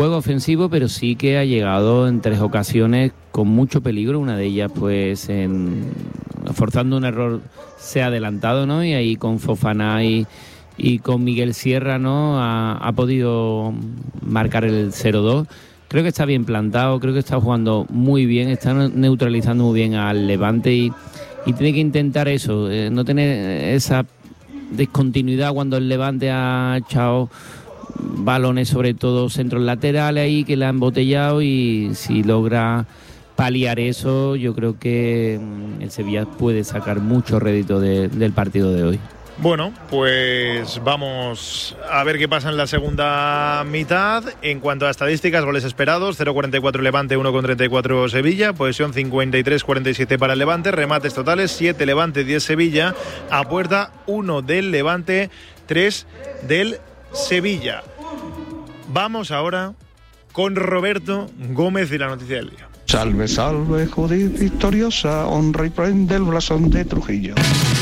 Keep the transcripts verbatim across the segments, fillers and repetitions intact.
juego ofensivo, pero sí que ha llegado en tres ocasiones con mucho peligro. Una de ellas, pues, en, forzando un error, se ha adelantado, ¿no? Y ahí con Fofana y, y con Miguel Sierra, ¿no? Ha, ha podido marcar el cero dos. Creo que está bien plantado, creo que está jugando muy bien, está neutralizando muy bien al Levante y, y tiene que intentar eso, eh, no tener esa discontinuidad cuando el Levante ha echado balones, sobre todo centros laterales ahí que le han embotellado, y si logra paliar eso, yo creo que el Sevilla puede sacar mucho rédito de, del partido de hoy. Bueno, pues vamos a ver qué pasa en la segunda mitad. En cuanto a estadísticas, goles esperados, cero coma cuarenta y cuatro Levante, uno coma treinta y cuatro Sevilla, posesión cincuenta y tres cuarenta y siete para el Levante, remates totales siete Levante, diez Sevilla, a puerta uno del Levante, tres del Sevilla. Vamos ahora con Roberto Gómez y la noticia del día. Salve, salve, Judith victoriosa, honra y prende el blasón de Trujillo.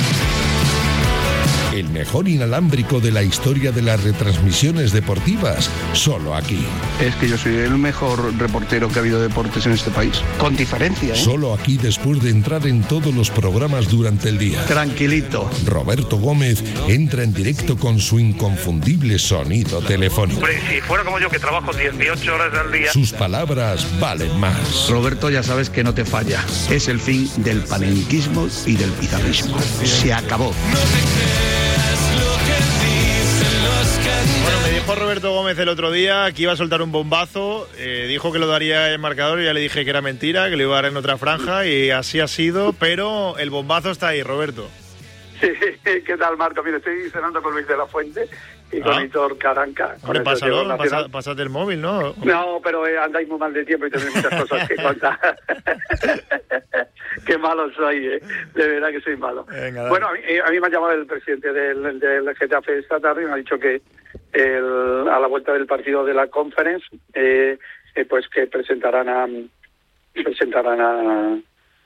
El mejor inalámbrico de la historia de las retransmisiones deportivas, solo aquí. Es que yo soy el mejor reportero que ha habido de deportes en este país, con diferencia, ¿eh? Solo aquí, después de entrar en todos los programas durante el día. Tranquilito. Roberto Gómez entra en directo con su inconfundible sonido telefónico. Hombre, si fuera como yo, que trabajo dieciocho horas al día. Sus palabras valen más. Roberto, ya sabes que no te falla. Es el fin del panenquismo y del pizarrismo. Se acabó. Bueno, me dijo Roberto Gómez el otro día que iba a soltar un bombazo, eh, dijo que lo daría en marcador y ya le dije que era mentira, que lo iba a dar en otra franja, y así ha sido, pero el bombazo está ahí, Roberto. Sí, ¿qué tal, Marco? Mira, estoy cenando con Luis de la Fuente y con ah. Hitor Caranca. Hombre, pásalo, pasa, pásate el móvil, ¿no? No, pero eh, andáis muy mal de tiempo y tenéis muchas cosas que contar. Qué malo soy, ¿eh? De verdad que soy malo. Venga, bueno, a mí, a mí me ha llamado el presidente del, del Getafe esta tarde y me ha dicho que el, a la vuelta del partido de la Conference, eh, eh, pues que presentarán a presentarán a,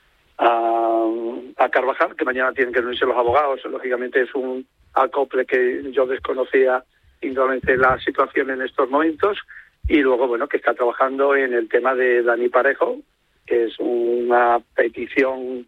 a a Carvajal, que mañana tienen que reunirse los abogados. Lógicamente es un acople que yo desconocía indudablemente la situación en estos momentos, y luego, bueno, que está trabajando en el tema de Dani Parejo, que es una petición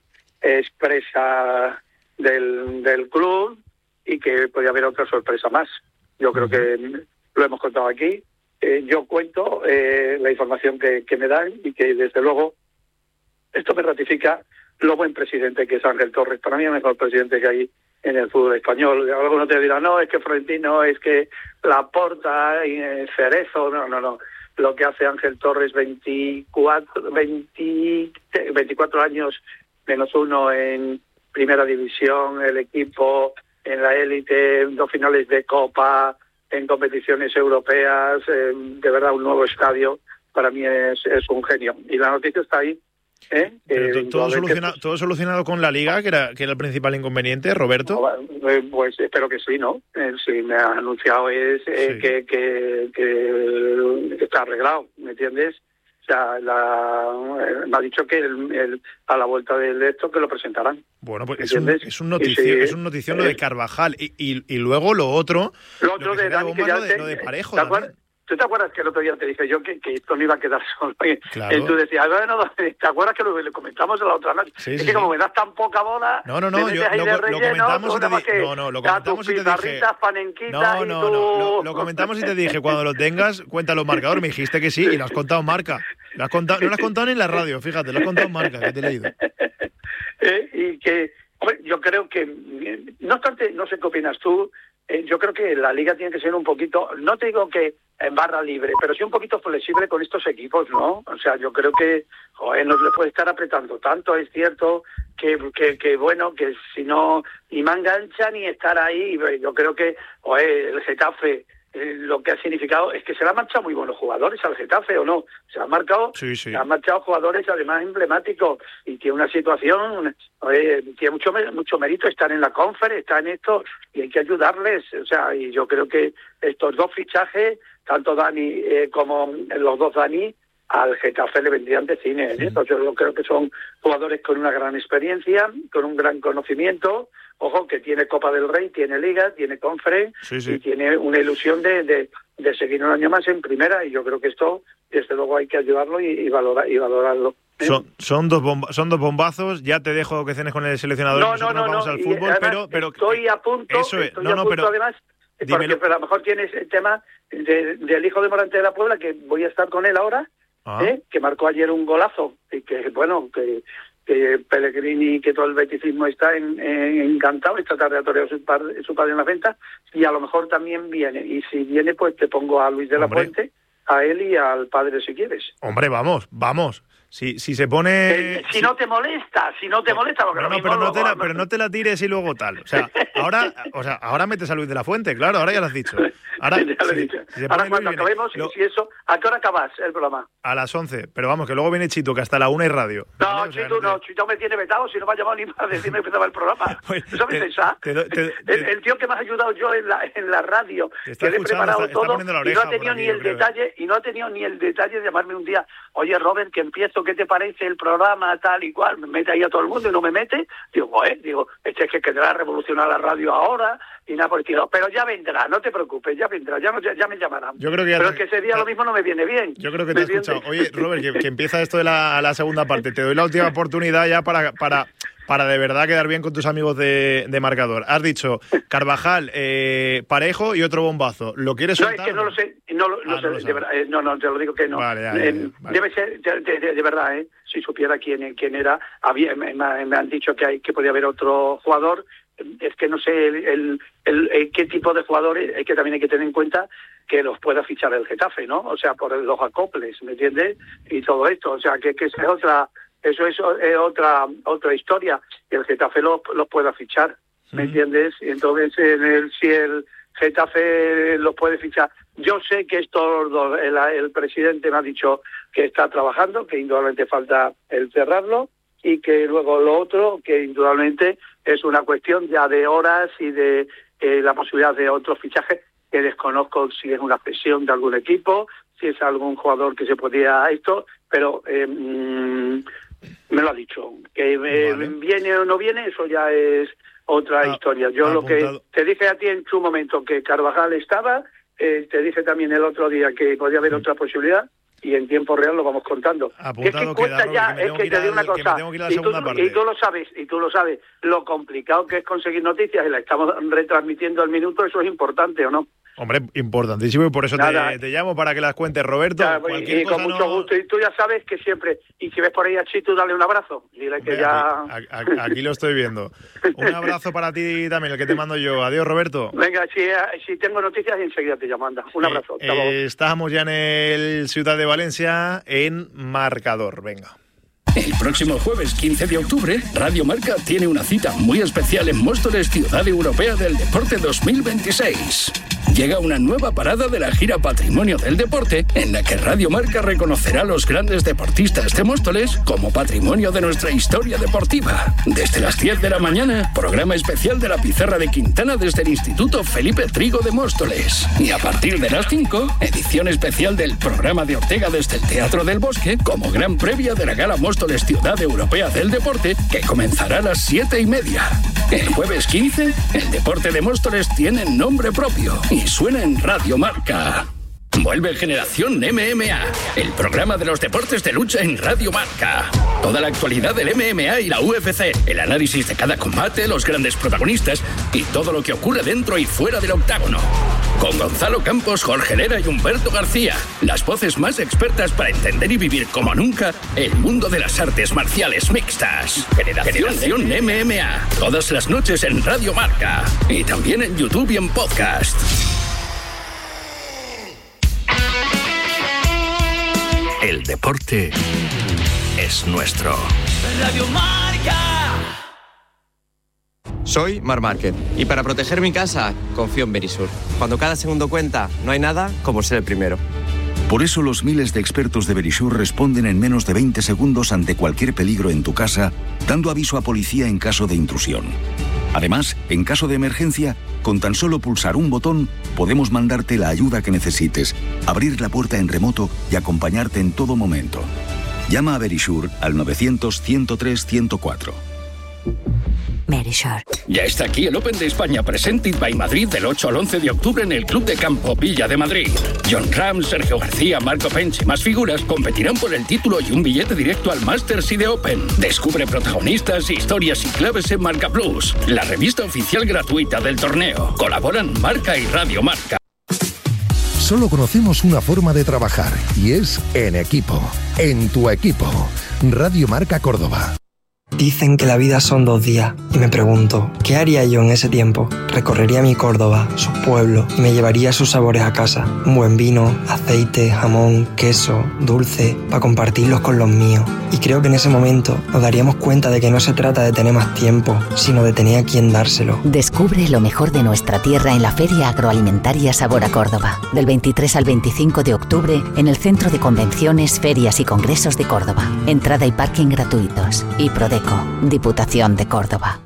expresa del, del club, y que podría haber otra sorpresa más. Yo creo que lo hemos contado aquí. Eh, yo cuento eh, la información que, que me dan, y que desde luego esto me ratifica lo buen presidente que es Ángel Torres. Para mí es el mejor presidente que hay en el fútbol español. Algunos te dirán, no, es que Florentino, es que Laporta, y Cerezo, no, no, no. Lo que hace Ángel Torres, veinticuatro, veinte, veinticuatro años menos uno en primera división, el equipo en la élite, dos finales de Copa, en competiciones europeas, eh, de verdad un nuevo estadio, para mí es, es un genio. Y la noticia está ahí. ¿Eh? Pero Eh, todo, soluciona, pues, todo solucionado con la Liga, que era, que era el principal inconveniente, Roberto. Pues espero que sí, ¿no? Eh, sí, me ha anunciado es eh, sí. que, que, que está arreglado, ¿me entiendes? O sea, la, eh, me ha dicho que el, el, a la vuelta de esto que lo presentarán. Bueno, pues es un, es un noticio, sí, es un notición eh, lo de Carvajal, y, y, y luego lo otro, lo otro lo que de, Dani, bomba, que lo, de, lo de Parejo. ¿Tú te acuerdas que el otro día te dije yo que, que esto no iba a quedar solo? Claro. Y tú decías, bueno, ¿te acuerdas que lo, lo comentamos en la otra noche? Sí, es sí, que sí. como me das tan poca bola... No, no, no, yo, lo, relleno, lo comentamos y te dije... No, no, lo comentamos y te dije... No, no, tú... no, lo, lo comentamos y te dije, cuando lo tengas, cuéntalo en marcador. Me dijiste que sí y lo has contado en marca. Lo has contado, no lo has contado ni en la radio, fíjate, lo has contado en marca, que te he leído. eh, y que, hombre, yo creo que... No obstante, no sé qué opinas tú... Eh, yo creo que la Liga tiene que ser un poquito, no te digo que en barra libre, pero sí un poquito flexible con estos equipos, ¿no? O sea, yo creo que, joder, no se le puede estar apretando tanto. Es cierto que, que, que bueno, que si no, ni manga ancha ni estar ahí. Yo creo que, joder, el Getafe, eh, lo que ha significado es que se le han marchado muy buenos jugadores al Getafe, ¿o no? Se han marcado, sí, sí. se han marchado jugadores además emblemáticos, y tiene una situación, eh, tiene mucho mucho mérito estar en la Conference, estar en esto, y hay que ayudarles. O sea, y yo creo que estos dos fichajes, tanto Dani eh, como los dos Dani, al Getafe le vendrían de cine, ¿eh? Entonces yo creo que son jugadores con una gran experiencia, con un gran conocimiento. Ojo, que tiene Copa del Rey, tiene Liga, tiene Conference, sí, sí. y tiene una ilusión de, de, de seguir un año más en primera, y yo creo que esto, desde luego, hay que ayudarlo y, y, valorar, y valorarlo. ¿eh? Son, son, dos bomba, son dos bombazos, ya te dejo que cenes con el seleccionador, no, nosotros no, no, vamos no. al Y fútbol, además, pero, pero... Estoy a punto, eso es. estoy No, a no, punto pero, además, dímelo. porque pero a lo mejor tienes el tema de, del hijo de Morante de la Puebla, que voy a estar con él ahora, ah. ¿eh? que marcó ayer un golazo, y que, bueno, que... que Pellegrini, que todo el beticismo está en, en, encantado, esta tarde ha toreado su padre, su padre en la venta, y a lo mejor también viene, y si viene pues te pongo a Luis de la Hombre. Puente, a él y al padre si quieres. Hombre, vamos, vamos. Si, si se pone... Eh, si, si no te molesta, si no te molesta... Porque no, no, pero, no te la, pero no te la tires y luego tal. O sea, ahora o sea, ahora metes a Luis de la Fuente, claro, ahora ya lo has dicho. Ahora, ya lo he dicho. Si, si ahora cuando viene, acabemos, lo... si eso... ¿A qué hora acabas el programa? A las once, pero vamos, que luego viene Chito, que hasta la una hay radio. No, ¿vale? Chito, o sea, no, te... Chito me tiene vetado, si no me ha llamado ni para decirme que empezaba el programa. Pues, ¿eso me pensa? El, el tío que me ha ayudado yo en la, en la radio, que le he preparado está, todo, está y no ha tenido ni el creo. detalle, y no ha tenido ni el detalle de llamarme un día, oye, Robert, que empiezo, ¿qué te parece el programa tal y cual? Me mete ahí a todo el mundo y no me mete. Digo, eh, digo, este es que querrá revolucionar la radio ahora y nada por el estilo. Pero ya vendrá, no te preocupes, ya vendrá, ya, ya, ya me llamarán. Yo creo que ya Pero te... es que ese día ya... lo mismo no me viene bien. Yo creo que te he escuchado. Oye, Robert, que, que empieza esto de la, la segunda parte. Te doy la última oportunidad ya para... para... para de verdad quedar bien con tus amigos de, de marcador. Has dicho Carvajal, eh, Parejo y otro bombazo. ¿Lo quieres soltar? No, es que no lo sé. No, no, ah, sé, no, de verdad, eh, no, no, te lo digo que no. Vale, ya, ya, eh, vale. Debe ser, de, de, de verdad, eh, si supiera quién, quién era, había, me, me han dicho que hay que podía haber otro jugador. Es que no sé el, el, el, el qué tipo de jugadores, es que también hay que tener en cuenta que los pueda fichar el Getafe, ¿no? O sea, por los acoples, ¿me entiendes? Y todo esto, o sea, que, que esa es otra... Eso es, es otra otra historia, que el Getafe los, los pueda fichar, ¿me uh-huh. entiendes? Y entonces, en el, si el Getafe los puede fichar, yo sé que esto, el, el presidente me ha dicho que está trabajando, que indudablemente falta el cerrarlo, y que luego lo otro, que indudablemente es una cuestión ya de horas y de eh, la posibilidad de otros fichajes, que desconozco si es una cesión de algún equipo, si es algún jugador que se podía esto, pero... Eh, mmm, me lo ha dicho. Que eh, vale. viene o no viene, eso ya es otra ah, historia. Yo lo apuntado. que te dije a ti en su momento que Carvajal estaba, eh, te dije también el otro día que podía haber sí. otra posibilidad, y en tiempo real lo vamos contando. Apuntado que es que cuesta queda, ya, que es que te digo una cosa, que y, tú, y tú lo sabes, y tú lo sabes, lo complicado que es conseguir noticias, y la estamos retransmitiendo al minuto, eso es importante, ¿o no? Hombre, importantísimo, y por eso te, te llamo para que las cuentes, Roberto. Ya, y con mucho no... gusto, y tú ya sabes que siempre, y si ves por ahí a Chito, dale un abrazo, dile que Hombre, ya... Aquí, aquí, aquí lo estoy viendo. Un abrazo para ti también, el que te mando yo. Adiós, Roberto. Venga, si, si tengo noticias, enseguida te llamo, anda. Un abrazo. Eh, eh, estamos ya en el Ciudad de Valencia, en Marcador, venga. El próximo jueves quince de octubre, Radio Marca tiene una cita muy especial en Móstoles, Ciudad Europea del Deporte dos mil veintiséis. Llega una nueva parada de la gira Patrimonio del Deporte, en la que Radio Marca reconocerá a los grandes deportistas de Móstoles como patrimonio de nuestra historia deportiva. Desde las diez de la mañana, programa especial de la Pizarra de Quintana desde el Instituto Felipe Trigo de Móstoles. Y a partir de las cinco, edición especial del programa de Ortega desde el Teatro del Bosque, como gran previa de la Gala Móstoles Ciudad Europea del Deporte, que comenzará a las siete y media. El jueves quince, el deporte de Móstoles tiene nombre propio y suena en Radio Marca. Vuelve Generación M M A, el programa de los deportes de lucha en Radio Marca. Toda la actualidad del M M A y la U F C, el análisis de cada combate, los grandes protagonistas y todo lo que ocurre dentro y fuera del octágono. Con Gonzalo Campos, Jorge Lera y Humberto García, las voces más expertas para entender y vivir como nunca el mundo de las artes marciales mixtas. Generación, Generación M M A, todas las noches en Radio Marca y también en YouTube y en podcast. El deporte es nuestro. Radio Marca. Soy Mar Márquez y para proteger mi casa confío en Verisur. Cuando cada segundo cuenta, no hay nada como ser el primero. Por eso los miles de expertos de Verisur responden en menos de veinte segundos ante cualquier peligro en tu casa, dando aviso a policía en caso de intrusión. Además, en caso de emergencia, con tan solo pulsar un botón, podemos mandarte la ayuda que necesites, abrir la puerta en remoto y acompañarte en todo momento. Llama a Verisur al novecientos, ciento tres, ciento cuatro. Verisure. Ya está aquí el Open de España Presented by Madrid del ocho al once de octubre en el Club de Campo Villa de Madrid. John Ram, Sergio García, Marco Pench y más figuras competirán por el título y un billete directo al Masters y de Open. Descubre protagonistas, historias y claves en Marca Plus, la revista oficial gratuita del torneo. Colaboran Marca y Radio Marca. Solo conocemos una forma de trabajar y es en equipo, en tu equipo. Radio Marca Córdoba. Dicen que la vida son dos días y me pregunto, ¿qué haría yo en ese tiempo? Recorrería mi Córdoba, sus pueblos y me llevaría sus sabores a casa. Un buen vino, aceite, jamón, queso, dulce, para compartirlos con los míos. Y creo que en ese momento nos daríamos cuenta de que no se trata de tener más tiempo, sino de tener a quien dárselo. Descubre lo mejor de nuestra tierra en la Feria Agroalimentaria Sabor a Córdoba. Del veintitrés al veinticinco de octubre en el Centro de Convenciones, Ferias y Congresos de Córdoba. Entrada y parking gratuitos. Y Prodeco, Diputación de Córdoba.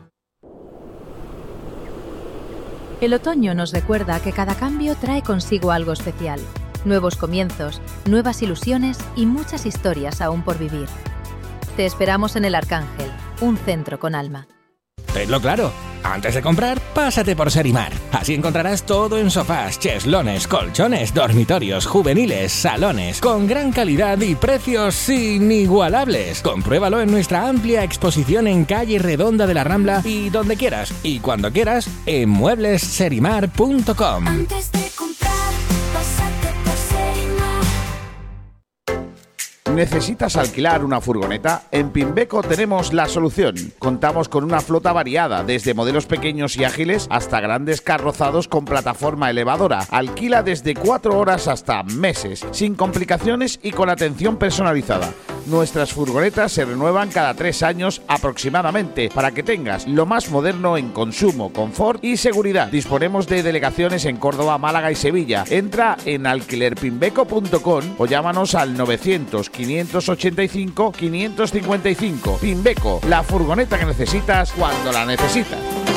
El otoño nos recuerda que cada cambio trae consigo algo especial. Nuevos comienzos, nuevas ilusiones y muchas historias aún por vivir. Te esperamos en El Arcángel, un centro con alma. Tenlo claro, antes de comprar, pásate por Serimar. Así encontrarás todo en sofás, cheslones, colchones, dormitorios, juveniles, salones, con gran calidad y precios inigualables. Compruébalo en nuestra amplia exposición en calle Redonda de la Rambla y donde quieras y cuando quieras en muebles serimar punto com. Antes de comprar, pásate por Serimar. ¿Necesitas alquilar una furgoneta? En Pimbeco tenemos la solución. Contamos con una flota variada, desde modelos pequeños y ágiles hasta grandes carrozados con plataforma elevadora. Alquila desde cuatro horas hasta meses, sin complicaciones y con atención personalizada. Nuestras furgonetas se renuevan cada tres años aproximadamente, para que tengas lo más moderno en consumo, confort y seguridad. Disponemos de delegaciones en Córdoba, Málaga y Sevilla. Entra en alquiler pimbeco punto com o llámanos al novecientos, quinientos ochenta y cinco, quinientos cincuenta y cinco. Pimbeco, la furgoneta que necesitas cuando la necesitas.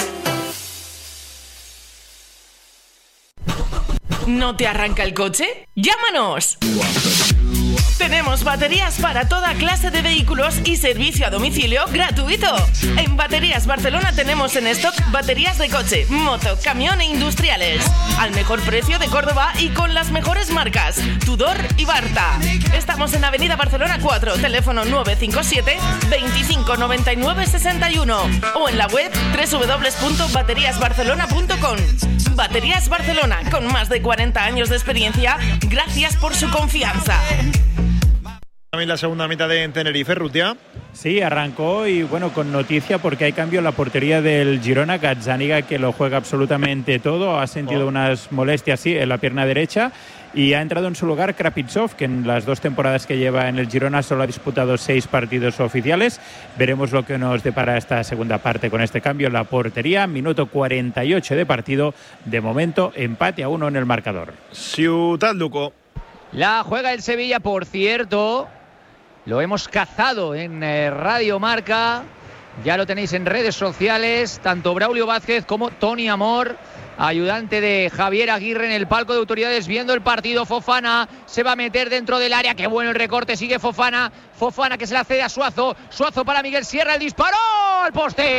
¿No te arranca el coche? ¡Llámanos! Tenemos baterías para toda clase de vehículos y servicio a domicilio gratuito. En Baterías Barcelona tenemos en stock baterías de coche, moto, camión e industriales. Al mejor precio de Córdoba y con las mejores marcas, Tudor y Barta. Estamos en Avenida Barcelona cuatro, teléfono nueve cinco siete, veinticinco noventa y nueve sesenta y uno o en la web doble u doble u doble u punto baterías barcelona punto com. Baterías Barcelona, con más de cuarenta años de experiencia, gracias por su confianza. También la segunda mitad de Tenerife, Rutia. Sí, arrancó y bueno, con noticia porque hay cambio en la portería del Girona. Gazzaniga, que lo juega absolutamente todo, ha sentido oh. unas molestias sí, en la pierna derecha y ha entrado en su lugar Krapitsov, que en las dos temporadas que lleva en el Girona solo ha disputado seis partidos oficiales. Veremos lo que nos depara esta segunda parte con este cambio en la portería. Minuto cuarenta y ocho de partido. De momento, empate a uno en el marcador. Ciudad Luco. La juega el Sevilla, por cierto. Lo hemos cazado en eh, Radio Marca. Ya lo tenéis en redes sociales. Tanto Braulio Vázquez como Tony Amor, ayudante de Javier Aguirre, en el palco de autoridades viendo el partido. Fofana se va a meter dentro del área. Qué bueno el recorte. Sigue Fofana. Fofana que se la cede a Suazo. Suazo para Miguel Sierra. El disparo al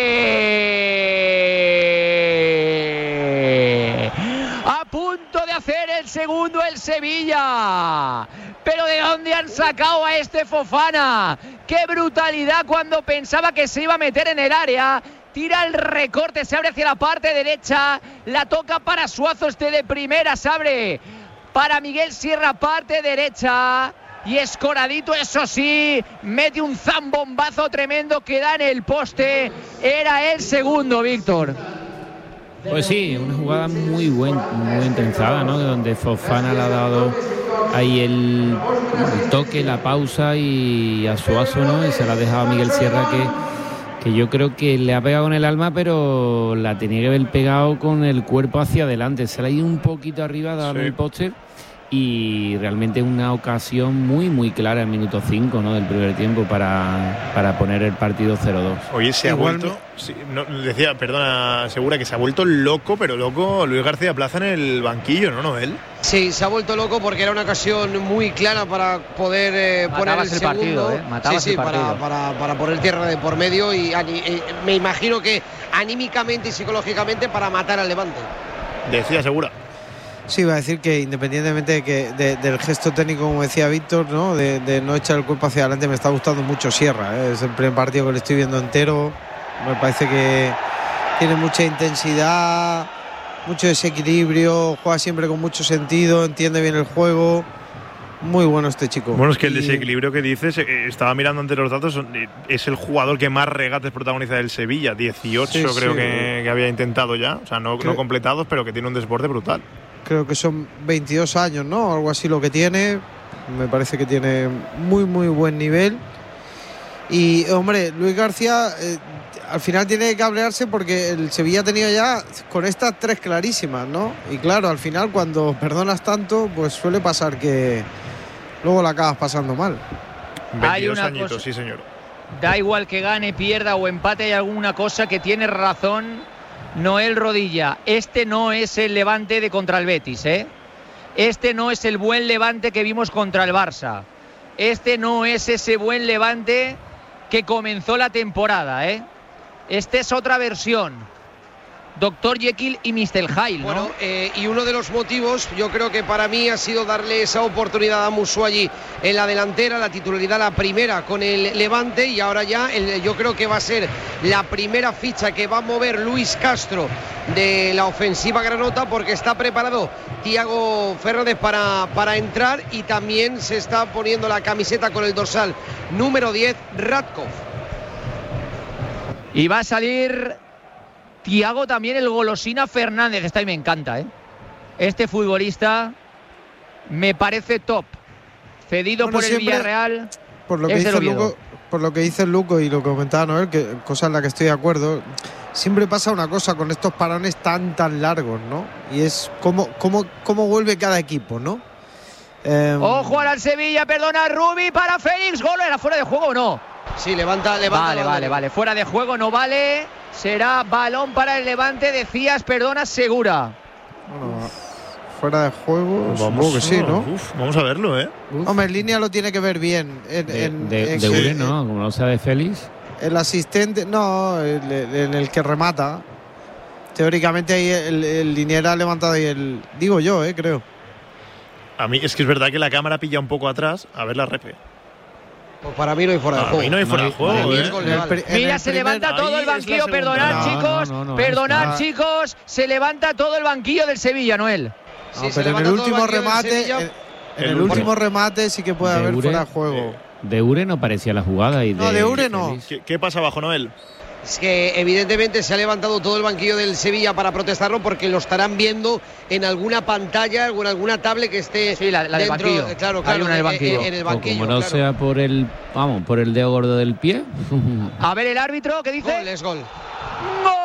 poste. A punto de hacer el segundo el Sevilla. Pero ¿de dónde han sacado a este Fofana? ¡Qué brutalidad cuando pensaba que se iba a meter en el área! Tira el recorte, se abre hacia la parte derecha. La toca para Suazo, este de primera. Se abre para Miguel Sierra, parte derecha. Y escoradito, eso sí, mete un zambombazo tremendo que da en el poste. Era el segundo, Víctor. Pues sí, una jugada muy buen, muy intensada, ¿no? Donde Fofana le ha dado ahí el, el toque, la pausa y a Suazo, ¿no? Y se la ha dejado a Miguel Sierra, que, que yo creo que le ha pegado en el alma, pero la tenía que haber pegado con el cuerpo hacia adelante. Se le ha ido un poquito arriba, dado sí. el póster. Y realmente una ocasión muy muy clara en minuto cinco, ¿no? del primer tiempo para, para poner el partido cero dos. Oye, se Igual ha vuelto, me... sí, no, decía, perdona, Segura, que se ha vuelto loco, pero loco Luis García Plaza en el banquillo, ¿no, Noel? Sí, se ha vuelto loco porque era una ocasión muy clara para poder eh, poner el, el segundo. Partido, ¿eh? Matabas sí, sí, el partido. Para, para, para poner tierra de por medio y, y, y me imagino que anímicamente y psicológicamente para matar al Levante. Decía Segura. Sí, iba a decir que independientemente de que, de, del gesto técnico, como decía Víctor, ¿no? De, de no echar el cuerpo hacia adelante, me está gustando mucho Sierra, ¿eh? Es el primer partido que le estoy viendo entero. Me parece que tiene mucha intensidad, mucho desequilibrio, juega siempre con mucho sentido, entiende bien el juego. Muy bueno este chico. Bueno, es que el Y- desequilibrio que dices, eh, estaba mirando ante los datos, eh, es el jugador que más regates protagoniza del Sevilla. dieciocho Sí, creo sí. Que, que había intentado ya. O sea, no, Creo- no completados, pero que tiene un desborde brutal. Creo que son veintidós años, ¿no? Algo así lo que tiene. Me parece que tiene muy, muy buen nivel. Y, hombre, Luis García eh, al final tiene que cabrearse porque el Sevilla ha tenido ya con estas tres clarísimas, ¿no? Y claro, al final cuando perdonas tanto, pues suele pasar que luego la acabas pasando mal. Hay veintidós una añitos, cosa- sí señor. Da igual que gane, pierda o empate, hay alguna cosa que tiene razón Noel Rodilla. Este no es el Levante de contra el Betis, ¿eh? Este no es el buen Levante que vimos contra el Barça. Este no es ese buen Levante que comenzó la temporada, ¿eh? Este es otra versión. doctor Jekyll y mister Hyde, ¿no? Bueno, eh, y uno de los motivos, yo creo que para mí ha sido darle esa oportunidad a Musso allí en la delantera, la titularidad la primera con el Levante, y ahora ya el, yo creo que va a ser la primera ficha que va a mover Luis Castro de la ofensiva granota, porque está preparado Thiago Fernández para, para entrar, y también se está poniendo la camiseta con el dorsal número diez, Radkov. Y va a salir Thiago también, el golosina Fernández. Esta y me encanta, ¿eh? Este futbolista me parece top. Cedido Bueno, por el siempre, Villarreal. Por lo que es del dice Oviedo. Luco, por lo que dice Luco y lo que comentaba Noel, que cosa en la que estoy de acuerdo, siempre pasa una cosa con estos parones tan tan largos, ¿no? Y es cómo, cómo, cómo vuelve cada equipo, ¿no? Eh, Ojo al Sevilla, perdona, Rubi para Félix. ¿Gol? ¿Era fuera de juego o no? Sí, levanta, levanta. Vale, vale, vale. Fuera de juego no vale. Será balón para el Levante. Decías, perdona, Segura. bueno, fuera de juego, supongo que sí, ¿no? Uf, vamos a verlo, ¿eh? Hombre, en línea lo tiene que ver bien. En, De, en- de, en de que- Ure, ¿no? Como no sea de Félix. El asistente, no, el- el- en el que remata. Teóricamente ahí el, el liniera ha levantado ahí el. Digo yo, eh, creo. A mí es que es verdad que la cámara pilla un poco atrás. A ver la repe. Pues para mí no hay fuera de Para juego. mí no hay fuera de juego, Para mí ¿eh? es gol En el legal. pri- en Mira, el se primer- levanta todo ahí el es la banquillo. segunda. Perdonad, No, chicos. no, no, no, perdonad, está- chicos. Se levanta todo el banquillo del Sevilla, Noel. No, Sí, se pero en el levanta todo el último banquillo del remate, Sevilla. en, en El el último. último remate sí que puede De haber Ure, fuera de juego. De Ure no parecía la jugada. Y No, de Ure no. Félix. ¿Qué, qué pasa abajo, Noel? Es que evidentemente se ha levantado todo el banquillo del Sevilla para protestarlo, porque lo estarán viendo en alguna pantalla o en alguna tablet que esté Sí, la- la del dentro, banquillo. eh, claro, Hay claro, una en el eh, banquillo. eh, en el O banquillo, como no claro. sea por el, vamos, por el dedo gordo del pie. A ver el árbitro, ¿qué dice? Gol, es gol. ¡Gol!